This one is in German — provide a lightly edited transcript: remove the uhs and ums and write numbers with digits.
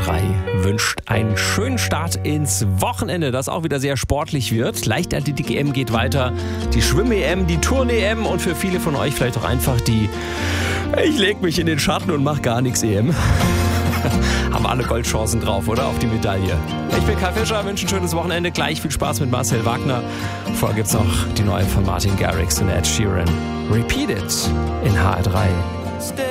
HR3 wünscht einen schönen Start ins Wochenende, das auch wieder sehr sportlich wird. Leichtathletik-EM geht weiter, die Schwimm-EM, die Turn-EM und für viele von euch vielleicht auch einfach die ich leg mich in den Schatten und mach gar nichts EM. Haben alle Goldchancen drauf, oder? Auf die Medaille. Ich bin Kai Fischer, wünsche ein schönes Wochenende. Gleich viel Spaß mit Marcel Wagner. Vorher gibt's noch die neue von Martin Garrix und Ed Sheeran. Repeat It in HR3.